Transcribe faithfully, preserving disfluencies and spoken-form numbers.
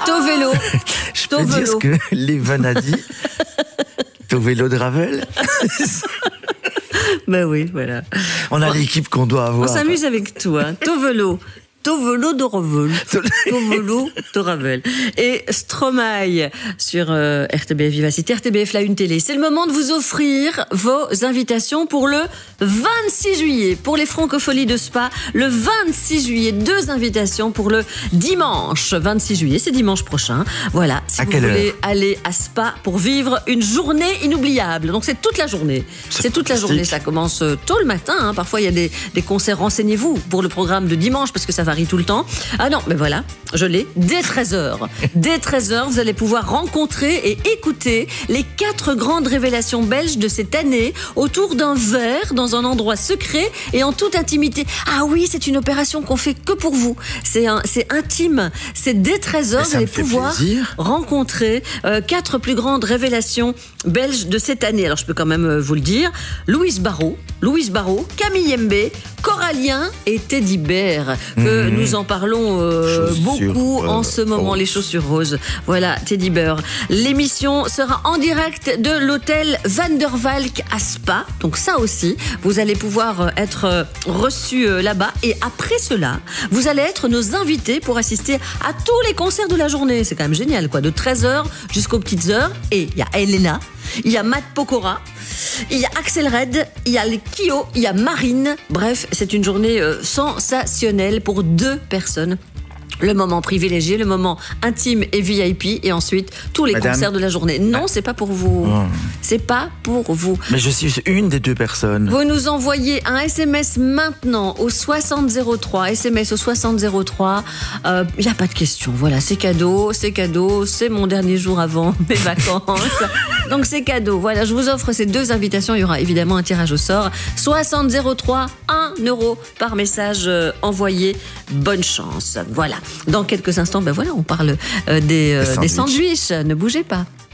Ton vélo. Je Ton peux dire vélo. ce que Lévan a dit. Ton vélo de Ravel. Ben oui, voilà. On a l'équipe qu'on doit avoir. On s'amuse avec toi. Ton vélo. Ton vélo de Ravel. Ton vélo de Ravel. Et Stromae sur euh, R T B F Vivacité, R T B F La Une Télé. C'est le moment de vous offrir vos invitations pour le vingt-six juillet, pour les Francopholies de Spa. Le vingt-six juillet, deux invitations pour le dimanche vingt-six juillet. C'est dimanche prochain. Voilà. Si à vous quelle voulez heure aller à Spa pour vivre une journée inoubliable. Donc c'est toute la journée. C'est toute la journée. Ça commence tôt le matin. Hein. Parfois il y a des, des concerts. Renseignez-vous pour le programme de dimanche parce que ça varie tout le temps. Ah non, mais voilà, je l'ai. Dès treize heures. Dès treize heures, vous allez pouvoir rencontrer et écouter les quatre grandes révélations belges de cette année autour d'un verre dans un endroit secret et en toute intimité. Ah oui, c'est une opération qu'on fait que pour vous. C'est un, c'est intime. C'est dès treize heures, vous allez pouvoir plaisir. rencontrer euh, quatre plus grandes révélations belges de cette année. Alors je peux quand même euh, vous le dire. Louise Barrault, Louise Barrault, Camille Mbé, Corallien et Teddy Bear, que mmh. nous en parlons euh, beaucoup euh, en ce moment, rose. Les chaussures roses. Voilà, Teddy Bear. L'émission sera en direct de l'hôtel Van der Valk à Spa. Donc ça aussi, vous allez pouvoir être reçus là-bas. Et après cela, vous allez être nos invités pour assister à tous les concerts de la journée. C'est quand même génial, quoi. De treize heures jusqu'aux petites heures. Et il y a Elena, il y a Matt Pokora, il y a Axel Red, il y a les Kyo, il y a Marine. Bref, c'est une journée euh, sensationnelle pour deux personnes. Le moment privilégié, le moment intime et V I P, et ensuite tous les Madame, concerts de la journée. Non, ah. c'est pas pour vous. Oh. C'est pas pour vous. Mais je suis une des deux personnes. Vous nous envoyez un S M S maintenant au soixante zéro trois. S M S au soixante zéro trois. Il euh, n'y a pas de question. Voilà, c'est cadeau, c'est cadeau. C'est mon dernier jour avant mes vacances. Donc c'est cadeau. Voilà, je vous offre ces deux invitations. Il y aura évidemment un tirage au sort. soixante zéro trois, un euro par message euh, envoyé. Bonne chance. Voilà. Dans quelques instants, ben voilà, on parle euh, des, euh, des sandwichs. Ne bougez pas.